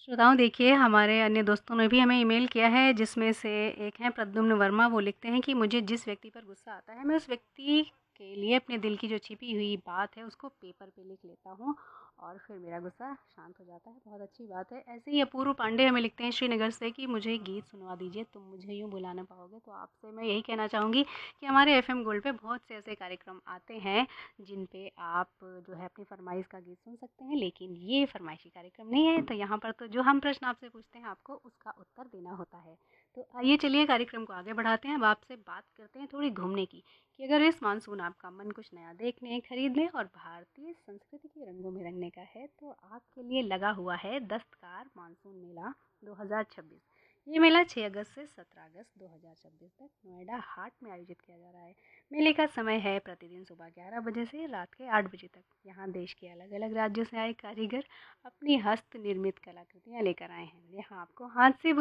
श्रोताओं देखिए, हमारे अन्य दोस्तों ने भी हमें ईमेल किया है, जिसमें से एक हैं प्रद्युम्न वर्मा। वो लिखते हैं कि मुझे जिस व्यक्ति पर गुस्सा आता है, मैं उस व्यक्ति के लिए अपने दिल की जो छिपी हुई बात है उसको पेपर पे लिख लेता हूँ और फिर मेरा गुस्सा शांत हो जाता है। बहुत अच्छी बात है। ऐसे ही अपूर्व पांडे हमें लिखते हैं श्रीनगर से कि मुझे गीत सुनवा दीजिए, तुम मुझे यूँ भुला ना पाओगे। तो आपसे मैं यही कहना चाहूँगी कि हमारे एफएम गोल्ड पे बहुत से ऐसे कार्यक्रम आते हैं जिन पे आप जो है अपनी फरमाइश का गीत सुन सकते हैं, लेकिन ये फरमाइशी कार्यक्रम नहीं है। तो यहाँ पर तो जो हम प्रश्न आपसे पूछते हैं आपको उसका उत्तर देना होता है। तो आइए चलिए कार्यक्रम को आगे बढ़ाते हैं। अब आपसे बात करते हैं थोड़ी घूमने की, कि अगर इस मानसून आपका मन कुछ नया देखने, खरीदने और भारतीय संस्कृति के रंगों में रंगने का है, तो आपके लिए लगा हुआ है दस्तकार मानसून मेला 2026। ये मेला 6 अगस्त से 17 अगस्त 2026 तक नोएडा हाट में आयोजित किया जा रहा है। मेले का समय है प्रतिदिन सुबह 11 बजे से रात के 8 बजे तक। यहाँ देश के अलग अलग राज्यों से आए कारीगर अपनी हस्त निर्मित कलाकृतियाँ लेकर आए हैं। यहाँ आपको हाथ से